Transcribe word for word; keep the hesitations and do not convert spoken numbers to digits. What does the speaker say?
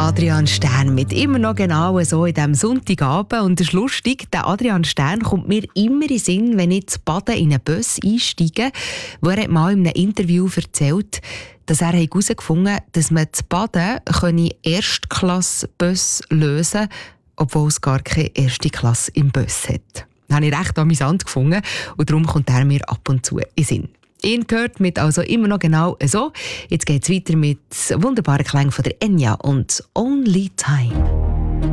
Adrian Stern mit immer noch genau so in diesem Sonntagabend. Und das ist lustig, der Adrian Stern kommt mir immer in den Sinn, wenn ich zu Baden in einen Bus einsteige, wo er hat mal in einem Interview erzählt, dass er herausgefunden hat, dass man zu Baden Erstklasse-Bus lösen kann, obwohl es gar keine erste Klasse im Bus hat. Das habe ich recht amüsant gefunden und darum kommt er mir ab und zu in den Sinn. Ihn gehört mit also immer noch genau so. Jetzt geht es weiter mit wunderbaren Klängen von der Enya und «Only Time».